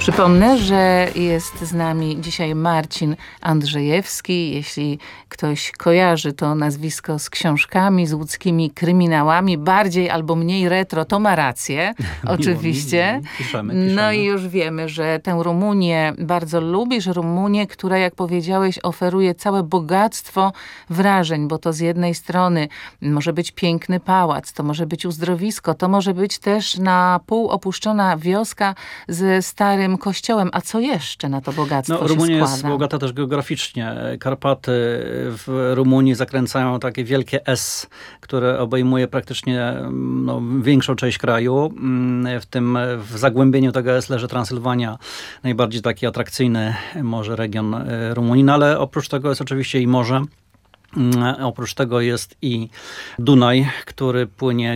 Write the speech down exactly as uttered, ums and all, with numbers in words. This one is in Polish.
Przypomnę, że jest z nami dzisiaj Marcin Andrzejewski. Jeśli ktoś kojarzy to nazwisko z książkami, z łódzkimi kryminałami, bardziej albo mniej retro, to ma rację, oczywiście. Miło, miło. Piszemy, piszemy. No i już wiemy, że tę Rumunię bardzo lubisz. Rumunię, która, jak powiedziałeś, oferuje całe bogactwo wrażeń, bo to z jednej strony może być piękny pałac, to może być uzdrowisko, to może być też na pół opuszczona wioska ze starym kościołem. A co jeszcze na to bogactwo no, się Rumunia składa? jest bogata też geograficznie. Karpaty w Rumunii zakręcają takie wielkie S, które obejmuje praktycznie no, większą część kraju. W tym w zagłębieniu tego S leży Transylwania, najbardziej taki atrakcyjny może region Rumunii, no, ale oprócz tego jest oczywiście i morze. Oprócz tego jest i Dunaj, który płynie